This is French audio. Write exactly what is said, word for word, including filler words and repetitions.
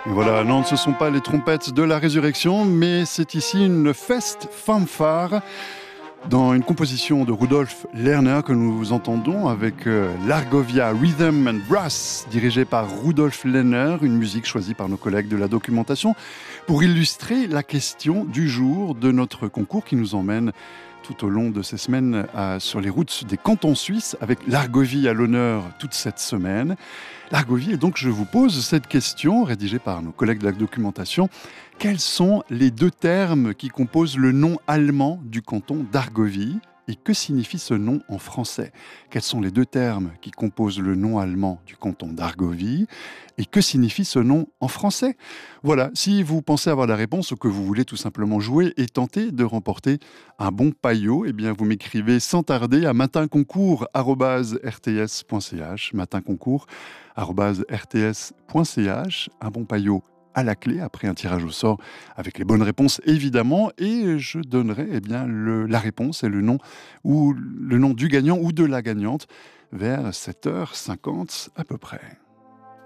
Et voilà, non, ce ne sont pas les trompettes de la résurrection, mais c'est ici une feste fanfare dans une composition de Rudolf Lerner que nous entendons avec euh, l'Argovia Rhythm and Brass, dirigée par Rudolf Lerner, une musique choisie par nos collègues de la documentation pour illustrer la question du jour de notre concours qui nous emmène tout au long de ces semaines à, sur les routes des cantons suisses avec l'Argovie à l'honneur toute cette semaine. L'Argovie, et donc je vous pose cette question rédigée par nos collègues de la documentation. Quels sont les deux termes qui composent le nom allemand du canton d'Argovie et que signifie ce nom en français? Quels sont les deux termes qui composent le nom allemand du canton d'Argovie et que signifie ce nom en français? Voilà, si vous pensez avoir la réponse ou que vous voulez tout simplement jouer et tenter de remporter un bon paillot, eh bien vous m'écrivez sans tarder à matinconcours arobase r t s point c h, matinconcours arobase r t s point c h, un bon paillot à la clé, après un tirage au sort avec les bonnes réponses évidemment, et je donnerai eh bien, le, la réponse et le nom, ou le nom du gagnant ou de la gagnante vers sept heures cinquante à peu près.